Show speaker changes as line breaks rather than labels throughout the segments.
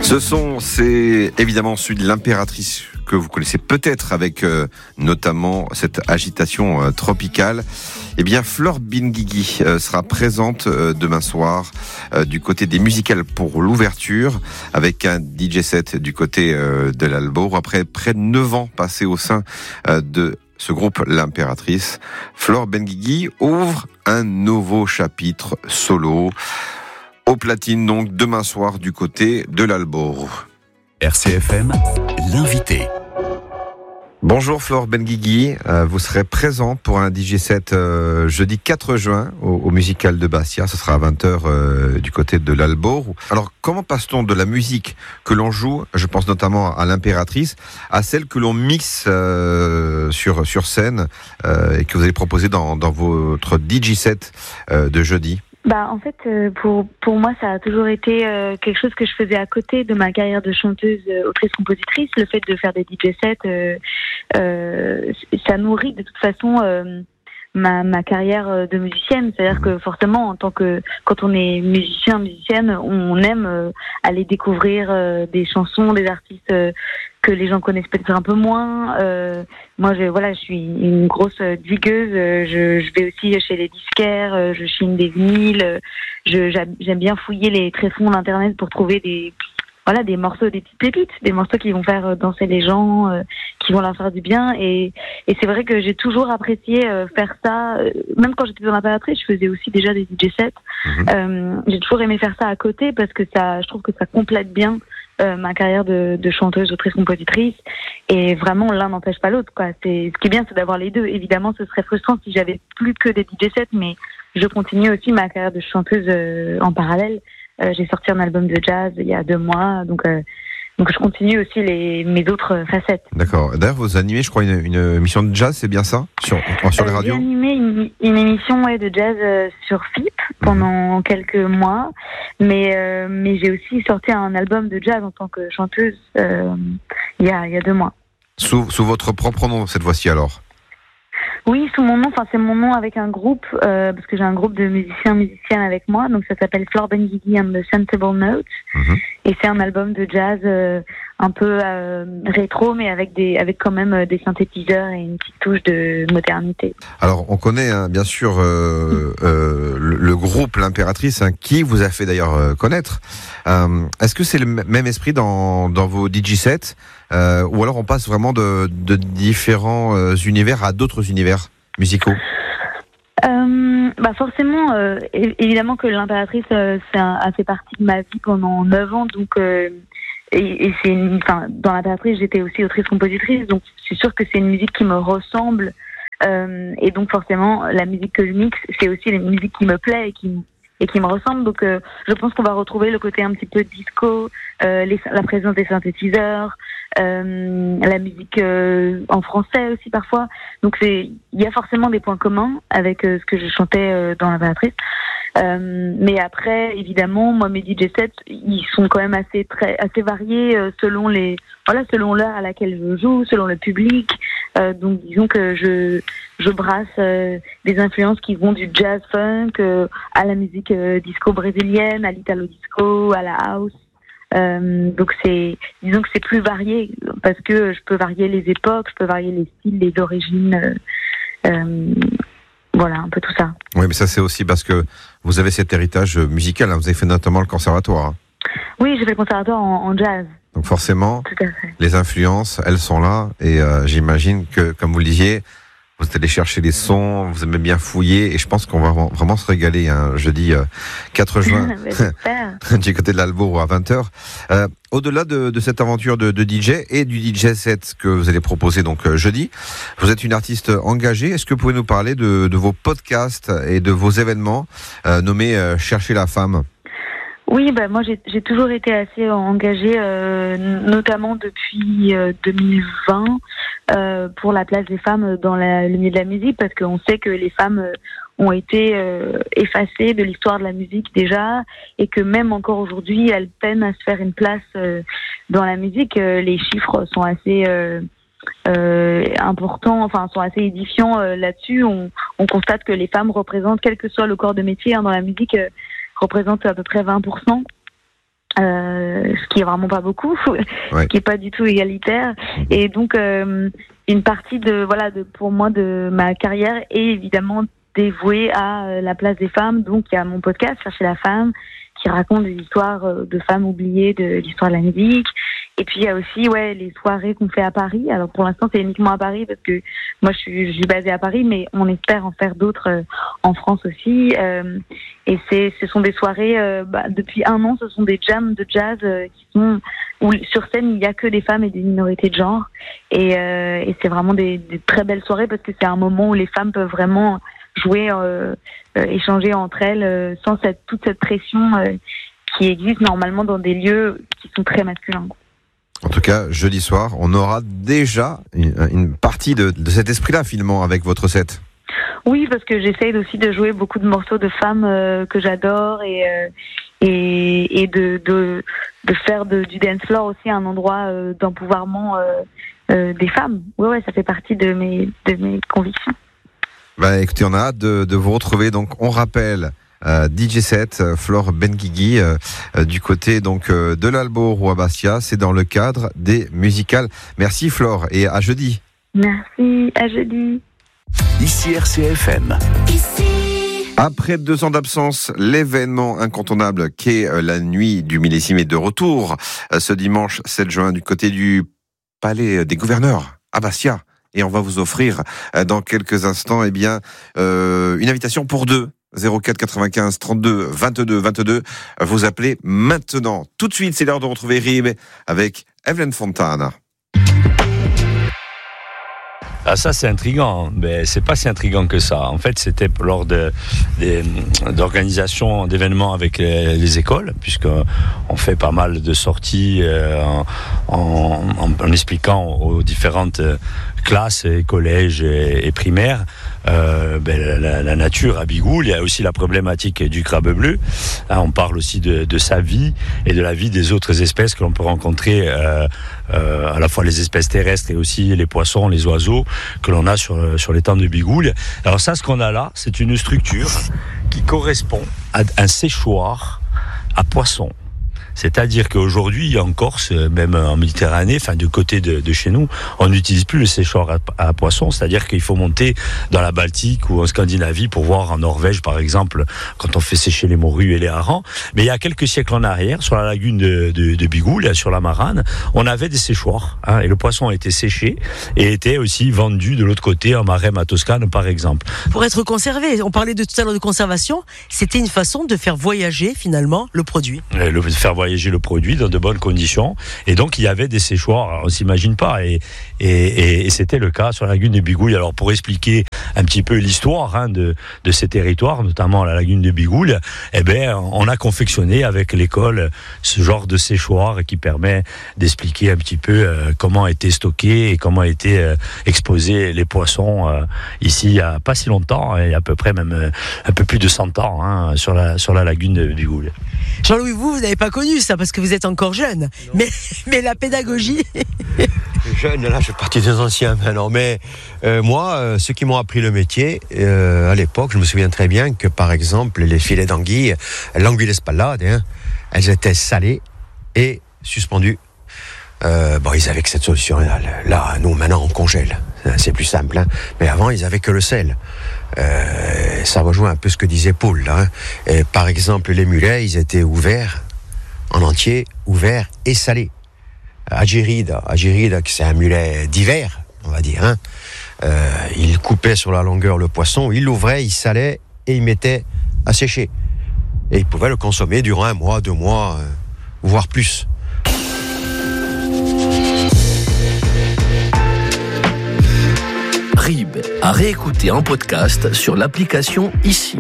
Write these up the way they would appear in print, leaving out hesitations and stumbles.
C'est évidemment celui de l'Impératrice que vous connaissez peut-être avec notamment cette agitation tropicale. Eh bien, Flore Benguigui sera présente demain soir du côté des musicales pour l'ouverture avec un DJ set du côté de l'Albour. Après près de 9 ans passés au sein de ce groupe, l'Impératrice, Flore Benguigui ouvre un nouveau chapitre solo. Au platine, donc, demain soir, du côté de l'Albour.
RCFM, l'invité.
Bonjour Flore Benguigui, vous serez présent pour un DJ set jeudi 4 juin au Musical de Bastia, ce sera à 20h du côté de l'Albour. Alors comment passe-t-on de la musique que l'on joue, je pense notamment à l'Impératrice, à celle que l'on mixe sur scène et que vous allez proposer dans votre DJ set de jeudi?
En fait, pour moi, ça a toujours été quelque chose que je faisais à côté de ma carrière de chanteuse, autrice-compositrice. Le fait de faire des DJ sets, ça nourrit de toute façon ma carrière de musicienne. C'est-à-dire que forcément, quand on est musicienne, on aime aller découvrir des chansons, des artistes que les gens connaissent peut-être un peu moins. Moi, je suis une grosse digueuse. Je vais aussi chez les disquaires, je chine des vinyles. J'aime bien fouiller les tréfonds d'internet pour trouver des morceaux, des petites pépites, des morceaux qui vont faire danser les gens, qui vont leur faire du bien. Et c'est vrai que j'ai toujours apprécié faire ça. Même quand j'étais dans l'Impératrice, je faisais aussi déjà des DJ sets. J'ai toujours aimé faire ça à côté parce que je trouve que ça complète bien ma carrière de chanteuse, autrice, compositrice. Et vraiment, l'un n'empêche pas l'autre, quoi. Ce qui est bien, c'est d'avoir les deux. Évidemment, ce serait frustrant si j'avais plus que des DJ sets, mais je continue aussi ma carrière de chanteuse en parallèle. J'ai sorti un album de jazz il y a 2 mois, donc je continue aussi mes autres facettes.
D'accord. D'ailleurs, vous animez, je crois, une émission de jazz, c'est bien ça, sur les radios?
J'ai animé une émission de jazz sur FIP pendant quelques mois, mais j'ai aussi sorti un album de jazz en tant que chanteuse il y a 2 mois.
Sous votre propre nom cette fois-ci alors?
Oui, sous mon nom, c'est mon nom avec un groupe, parce que j'ai un groupe de musiciennes avec moi, donc ça s'appelle Flore Benguigui and the Sensible Notes, et c'est un album de jazz un peu rétro, mais avec quand même des synthétiseurs et une petite touche de modernité.
Alors, on connaît bien sûr le groupe l'Impératrice, qui vous a fait d'ailleurs connaître. Est-ce que c'est le même esprit dans vos DJ sets, ou alors on passe vraiment de différents univers à d'autres univers musicaux?
Forcément, évidemment que l'Impératrice a fait partie de ma vie pendant 9 ans, donc dans l'Impératrice j'étais aussi autrice-compositrice, donc c'est sûr que c'est une musique qui me ressemble, et donc forcément la musique que je mixe, c'est aussi la musique qui me plaît et qui me ressemble, donc je pense qu'on va retrouver le côté un petit peu disco, la présence des synthétiseurs, la musique en français aussi parfois, donc il y a forcément des points communs avec ce que je chantais dans l'Impératrice, mais après évidemment moi mes DJ sets ils sont quand même assez variés selon l'heure à laquelle je joue, selon le public, donc disons que je brasse des influences qui vont du jazz funk à la musique disco brésilienne, à l'italo disco, à la house. Donc disons que c'est plus varié parce que je peux varier les époques, je peux varier les styles, les origines, voilà, un peu tout ça.
Oui, mais ça c'est aussi parce que vous avez cet héritage musical, vous avez fait notamment le conservatoire.
Oui, j'ai fait le conservatoire en jazz.
Donc forcément,
tout à fait.
Les influences, elles sont là, et j'imagine que, comme vous le disiez, vous êtes allé chercher les sons, vous aimez bien fouiller, et je pense qu'on va vraiment se régaler jeudi 4 juin du côté de l'Albour à 20h. Au-delà de cette aventure de DJ et du DJ set que vous allez proposer donc jeudi, vous êtes une artiste engagée. Est-ce que vous pouvez nous parler de vos podcasts et de vos événements nommés Chercher la femme?
Oui, moi j'ai toujours été assez engagée, notamment depuis 2020, pour la place des femmes dans le milieu de la musique, parce qu'on sait que les femmes ont été effacées de l'histoire de la musique déjà, et que même encore aujourd'hui, elles peinent à se faire une place dans la musique. Les chiffres sont assez importants, sont assez édifiants là-dessus. On constate que les femmes représentent, quel que soit le corps de métier dans la musique, représente à peu près 20%. ce qui est vraiment pas beaucoup, ce qui est pas du tout égalitaire. Et donc une partie pour moi de ma carrière est évidemment dévouée à la place des femmes. Donc il y a mon podcast Chercher la femme qui raconte des histoires de femmes oubliées de l'histoire de la musique. Et puis il y a aussi les soirées qu'on fait à Paris. Alors pour l'instant c'est uniquement à Paris parce que moi je suis basée à Paris, mais on espère en faire d'autres en France aussi. Et ce sont des soirées depuis 1 an, ce sont des jams de jazz qui sont où sur scène il y a que des femmes et des minorités de genre. Et c'est vraiment des très belles soirées parce que c'est un moment où les femmes peuvent vraiment jouer, échanger entre elles sans toute cette pression qui existe normalement dans des lieux qui sont très masculins.
En tout cas, jeudi soir, on aura déjà une partie de cet esprit-là, finalement, avec votre set.
Oui, parce que j'essaye aussi de jouer beaucoup de morceaux de femmes que j'adore et de faire du dance floor aussi un endroit d'empouvoirment des femmes. Ouais, ça fait partie de mes convictions.
Écoutez, on a hâte de vous retrouver. Donc, on rappelle... DJ set, Flore Benguigui, du côté donc de l'Albor ou à Bastia, c'est dans le cadre des musicales. Merci Flore et à jeudi.
Merci, à jeudi.
Ici RCFM.
Après 2 ans d'absence, l'événement incontournable qu'est la nuit du millésime est de retour ce dimanche 7 juin du côté du Palais des Gouverneurs à Bastia. Et on va vous offrir dans quelques instants une invitation pour 2. 04 95 32 22 22. Vous appelez maintenant. Tout de suite, c'est l'heure de retrouver Rib avec Evelyn Fontana.
Ah, ça c'est intriguant, mais c'est pas si intriguant que ça. En fait, c'était lors d'organisation d'événements avec les écoles, puisqu'on fait pas mal de sorties en expliquant aux différentes classes et collèges et primaires la nature à Bigoul. Il y a aussi la problématique du crabe bleu. Là, on parle aussi de sa vie et de la vie des autres espèces que l'on peut rencontrer, à la fois les espèces terrestres et aussi les poissons, les oiseaux que l'on a sur l'étang de Bigoul. Alors ça, ce qu'on a là, c'est une structure qui correspond à un séchoir à poissons. C'est-à-dire qu'aujourd'hui, en Corse, même en Méditerranée, enfin du côté de chez nous, on n'utilise plus le séchoir à poissons. C'est-à-dire qu'il faut monter dans la Baltique ou en Scandinavie pour voir en Norvège, par exemple, quand on fait sécher les morues et les harengs. Mais il y a quelques siècles en arrière, sur la lagune de Bigoul, sur la Marane, on avait des séchoirs. Et le poisson a été séché et était aussi vendu de l'autre côté, en Marème à Toscane, par exemple.
Pour être conservé, on parlait tout à l'heure de conservation, c'était une façon de faire voyager finalement le produit.
Faire voyager le produit dans de bonnes conditions, et donc il y avait des séchoirs, on s'imagine pas, et c'était le cas sur la lagune de Bigoul. Alors pour expliquer un petit peu l'histoire de ces territoires, notamment la lagune de Bigoul, on a confectionné avec l'école ce genre de séchoir qui permet d'expliquer un petit peu comment étaient stockés et comment étaient exposés les poissons ici il y a pas si longtemps, il y a à peu près même un peu plus de 100 ans sur la lagune de Bigoul.
Jean-Louis, vous n'avez pas connu ça parce que vous êtes encore jeune, mais la pédagogie...
Jeune, là je fais partie des anciens maintenant, mais moi, ceux qui m'ont appris le métier, à l'époque, je me souviens très bien que par exemple les filets d'anguille, l'anguille espalade, elles étaient salées et suspendues. Ils avaient que cette solution là, nous maintenant on congèle, c'est plus simple, mais avant ils avaient que le sel. Ça rejoint un peu ce que disait Paul là, Et, par exemple les mulets, ils étaient ouverts en entier, ouverts et salés. Agiride, c'est un mulet d'hiver, on va dire, il coupait sur la longueur le poisson, il l'ouvrait, il salait et il mettait à sécher, et il pouvait le consommer durant 1 mois, 2 mois, voire plus.
Rib à réécouter en podcast sur l'application Ici.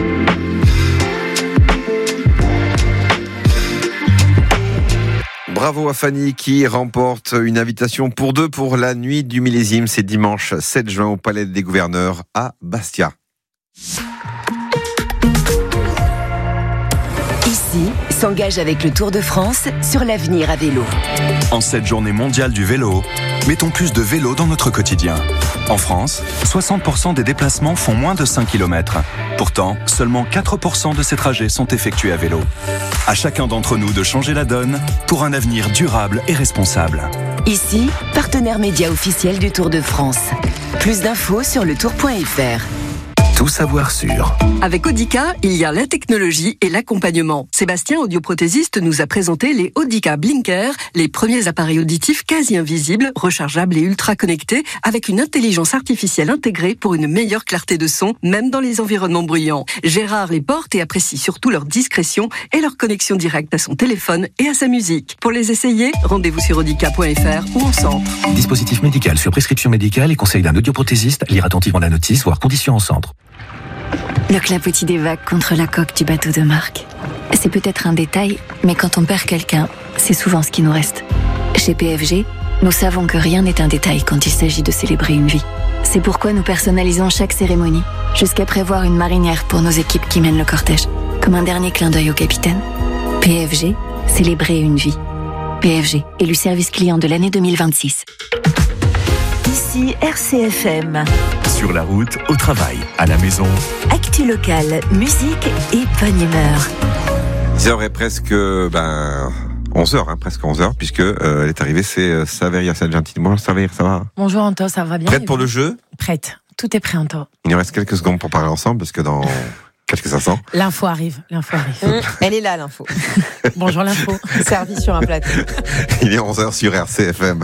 Bravo à Fanny qui remporte une invitation pour 2 pour la nuit du millésime. C'est dimanche 7 juin au Palais des Gouverneurs à Bastia.
Ici, s'engage avec le Tour de France sur l'avenir à vélo.
En cette journée mondiale du vélo, mettons plus de vélo dans notre quotidien. En France, 60% des déplacements font moins de 5 km. Pourtant, seulement 4% de ces trajets sont effectués à vélo. À chacun d'entre nous de changer la donne pour un avenir durable et responsable.
Ici, partenaire média officiel du Tour de France. Plus d'infos sur letour.fr.
Tout savoir sur.
Avec Audica, il y a la technologie et l'accompagnement. Sébastien, audioprothésiste, nous a présenté les Audica Blinker, les premiers appareils auditifs quasi invisibles, rechargeables et ultra connectés, avec une intelligence artificielle intégrée pour une meilleure clarté de son, même dans les environnements bruyants. Gérard les porte et apprécie surtout leur discrétion et leur connexion directe à son téléphone et à sa musique. Pour les essayer, rendez-vous sur audica.fr ou en centre.
Dispositif médical sur prescription médicale et conseil d'un audioprothésiste. Lire attentivement la notice, voire conditions en centre.
Le clapotis des vagues contre la coque du bateau de Marc. C'est peut-être un détail, mais quand on perd quelqu'un, c'est souvent ce qui nous reste. Chez PFG, nous savons que rien n'est un détail quand il s'agit de célébrer une vie. C'est pourquoi nous personnalisons chaque cérémonie, jusqu'à prévoir une marinière pour nos équipes qui mènent le cortège, comme un dernier clin d'œil au capitaine. PFG, célébrer une vie. PFG, élu service client de l'année 2026.
Ici RCFM.
Sur la route, au travail, à la maison.
Actu locale, musique et bonne humeur.
10h est presque 11h, presque 11h, puisque elle est arrivée, c'est Saveria Sargentini. Bonjour Saveria, ça va?
Bonjour Anto, ça va bien?
Prête pour le jeu?
Prête, tout est prêt Anto.
Il nous reste quelques secondes pour parler ensemble, parce que dans quelques instants...
L'info arrive.
Elle est là l'info.
Bonjour l'info.
Servie sur un plateau.
Il est 11h sur RCFM.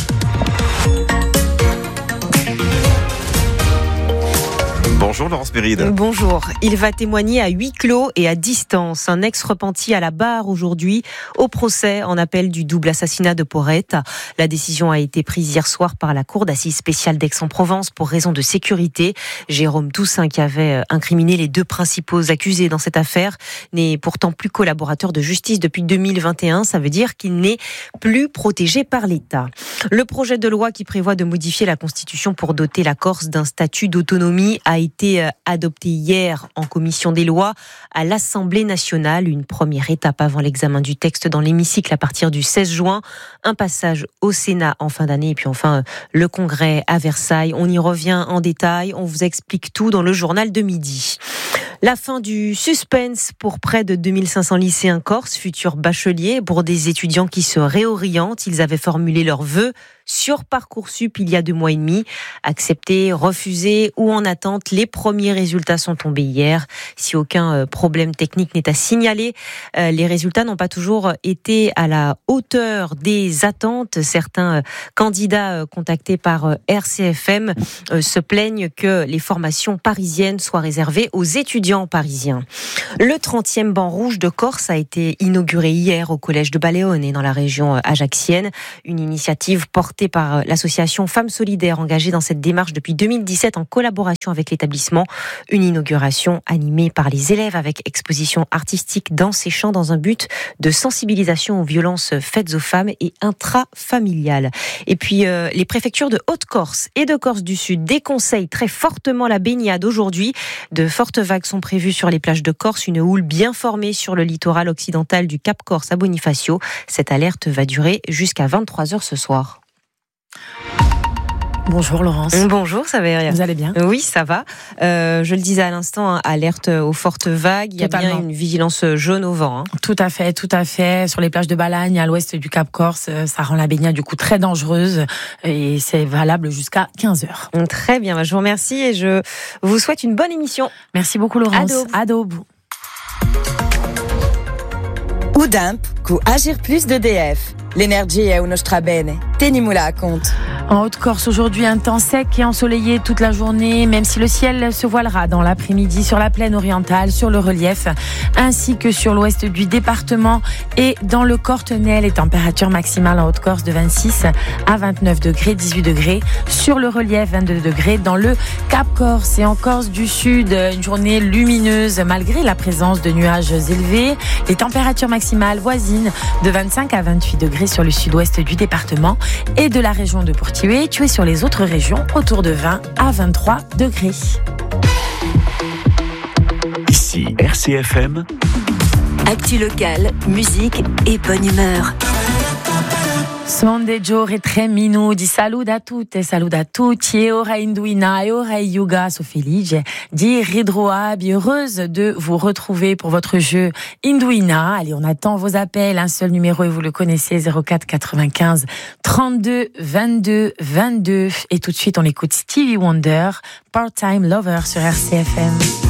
Bonjour Laurence Péride.
Bonjour. Il va témoigner à huis clos et à distance. Un ex-repenti à la barre aujourd'hui au procès en appel du double assassinat de Porrette. La décision a été prise hier soir par la Cour d'assises spéciale d'Aix-en-Provence pour raison de sécurité. Jérôme Toussaint, qui avait incriminé les deux principaux accusés dans cette affaire, n'est pourtant plus collaborateur de justice depuis 2021. Ça veut dire qu'il n'est plus protégé par l'État. Le projet de loi qui prévoit de modifier la Constitution pour doter la Corse d'un statut d'autonomie a été adopté hier en commission des lois à l'Assemblée nationale. Une première étape avant l'examen du texte dans l'hémicycle à partir du 16 juin. Un passage au Sénat en fin d'année et puis enfin le Congrès à Versailles. On y revient en détail. On vous explique tout dans le journal de midi. La fin du suspense pour près de 2500 lycéens corses, futurs bacheliers, pour des étudiants qui se réorientent. Ils avaient formulé leurs vœux sur Parcoursup il y a 2 mois et demi. Acceptés, refusés ou en attente, les premiers résultats sont tombés hier. Si aucun problème technique n'est à signaler, les résultats n'ont pas toujours été à la hauteur des attentes. Certains candidats contactés par RCFM se plaignent que les formations parisiennes soient réservées aux étudiants parisiens. Le 30e banc rouge de Corse a été inauguré hier au collège de Baleone et dans la région ajaxienne. Une initiative portée par l'association Femmes Solidaires engagée dans cette démarche depuis 2017 en collaboration avec l'établissement. Une inauguration animée par les élèves avec exposition artistique, danse et chant dans un but de sensibilisation aux violences faites aux femmes et intrafamiliales. Et puis les préfectures de Haute-Corse et de Corse du Sud déconseillent très fortement la baignade aujourd'hui. De fortes vagues sont prévues sur les plages de Corse, une houle bien formée sur le littoral occidental du Cap Corse à Bonifacio. Cette alerte va durer jusqu'à 23h ce soir.
Bonjour Laurence.
Bonjour, ça va?
Vous allez bien?
Oui, ça va. Je le disais à l'instant, alerte aux fortes vagues. Il y a bien une vigilance jaune au vent.
Tout à fait. Sur les plages de Balagne, à l'ouest du Cap Corse, ça rend la baignade du coup très dangereuse et c'est valable jusqu'à 15h.
Très bien, je vous remercie et je vous souhaite une bonne émission.
Merci beaucoup Laurence. Adobe.
Udimp, cu Agir Plus d'EDF. L'energia è uno strabene. Tenimula a compte.
En Haute-Corse, aujourd'hui, un temps sec et ensoleillé toute la journée, même si le ciel se voilera dans l'après-midi sur la plaine orientale, sur le relief, ainsi que sur l'ouest du département et dans le Cortenay. Les températures maximales en Haute-Corse de 26 à 29 degrés, 18 degrés sur le relief, 22 degrés dans le Cap-Corse et en Corse du Sud. Une journée lumineuse malgré la présence de nuages élevés. Les températures maximales voisines de 25 à 28 degrés sur le sud-ouest du département et de la région de Portier. Tu es sur les autres régions autour de 20 à 23 degrés.
Ici RCFM,
Actu locale, musique et bonne humeur.
Sondeggio e tre minuti, saluto a tutte, saluto a tutti, e ora Induina, e ora Yuga, so felice di ritrovare, heureuse de vous retrouver pour votre jeu Induina. Allez, on attend vos appels, un seul numéro et vous le connaissez, 04 95 32 22 22. Et tout de suite, on écoute Stevie Wonder, Part-Time Lover sur RCFM.